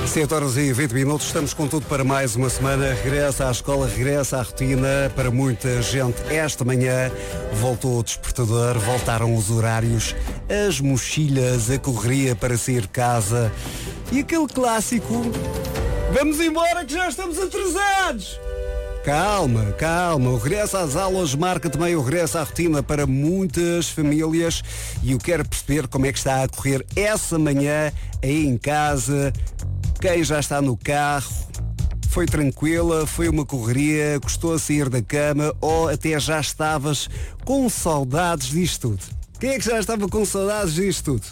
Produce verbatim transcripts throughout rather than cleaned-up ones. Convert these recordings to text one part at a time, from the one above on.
sete horas e vinte minutos, estamos com tudo para mais uma semana. Regressa à escola, regressa à rotina. Para muita gente, esta manhã voltou o despertador, voltaram os horários, as mochilas, a correria para sair de casa e aquele clássico: vamos embora que já estamos atrasados. Calma, calma, o regresso às aulas marca também o regresso à rotina para muitas famílias e eu quero perceber como é que está a correr essa manhã aí em casa. Quem já está no carro, foi tranquila, foi uma correria, gostou de sair da cama ou até já estavas com saudades disto tudo? Quem é que já estava com saudades disto tudo?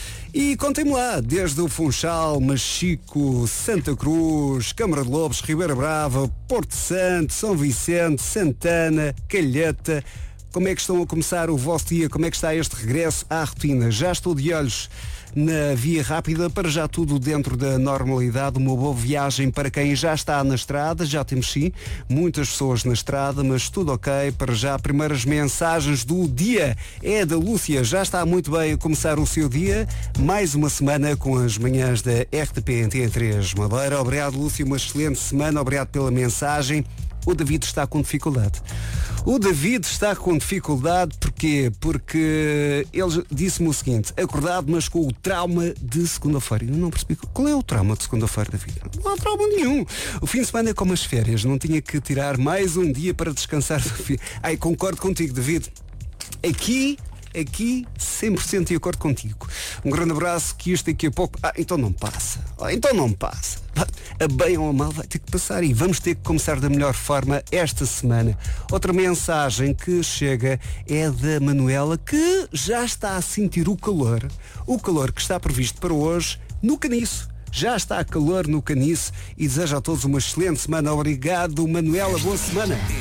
E contem-me lá, desde o Funchal, Machico, Santa Cruz, Câmara de Lobos, Ribeira Brava, Porto Santo, São Vicente, Santana, Calheta, como é que estão a começar o vosso dia? Como é que está este regresso à rotina? Já estou de olhos na via rápida, para já tudo dentro da normalidade, uma boa viagem para quem já está na estrada, já temos sim, muitas pessoas na estrada, mas tudo ok, para já primeiras mensagens do dia é da Lúcia, já está muito bem a começar o seu dia, mais uma semana com as manhãs da R T P Antena três Madeira. Obrigado, Lúcia, uma excelente semana, obrigado pela mensagem. O David está com dificuldade. O David está com dificuldade porquê? Porque ele disse-me o seguinte: acordado, mas com o trauma de segunda-feira. Eu não percebi. Qual é o trauma de segunda-feira, David? Não há trauma nenhum. O fim de semana é como as férias. Não tinha que tirar mais um dia para descansar. Ai, concordo contigo, David. Aqui... Aqui, cem por cento de acordo contigo. Um grande abraço, que isto daqui a pouco... Ah, então não passa. Ah, então não passa. A bem ou a mal vai ter que passar e vamos ter que começar da melhor forma esta semana. Outra mensagem que chega é da Manuela, que já está a sentir o calor. O calor que está previsto para hoje no Caniço. Já está calor no Caniço e desejo a todos uma excelente semana. Obrigado, Manuela. Boa semana.